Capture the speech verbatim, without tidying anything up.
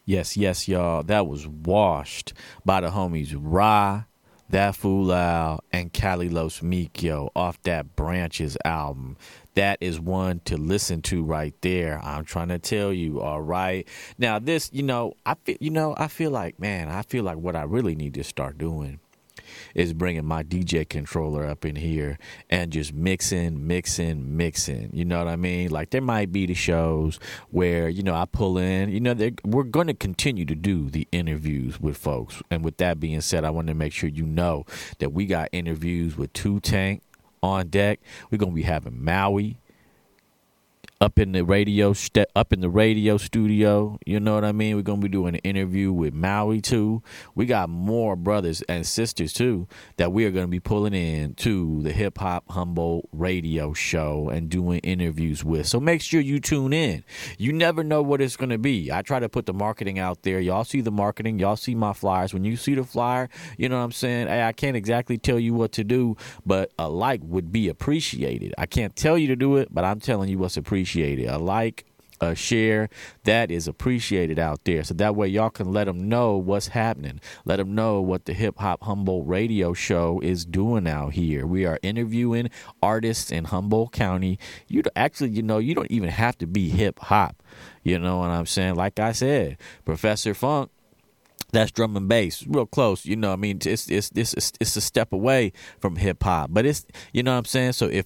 Yes, yes, y'all. That was Washed by the homies Ra, That Fool Al, and Cali Los Mikio off that Branches album. That is one to listen to right there. I'm trying to tell you, all right. Now this, you know, I feel, you know, I feel like, man, I feel like what I really need to start doing is bringing my D J controller up in here and just mixing, mixing, mixing. You know what I mean? Like there might be the shows where, you know, I pull in, you know, we're going to continue to do the interviews with folks. And with that being said, I want to make sure you know that we got interviews with Two Tank on deck. We're going to be having Maui up in the radio st- up in the radio studio. You know what I mean? We're gonna be doing an interview with Maui too. We got more brothers and sisters too that we are gonna be pulling in to the Hip Hop Humboldt radio show and doing interviews with. So make sure you tune in. You never know what it's gonna be. I try to put the marketing out there. Y'all see the marketing, y'all see my flyers. When you see the flyer, you know what I'm saying? Hey, I can't exactly tell you what to do, but a like would be appreciated. I can't tell you to do it, but I'm telling you what's appreciated. A like, a share, that is appreciated out there. So that way y'all can let them know what's happening. Let them know what the Hip Hop Humboldt radio show is doing out here. We are interviewing artists in Humboldt County. You actually, you know, you don't even have to be hip hop. You know what I'm saying? Like I said, Professor Funk, that's drum and bass, real close. You know, I mean, it's it's it's it's, it's a step away from hip hop, but it's, you know what I'm saying. So if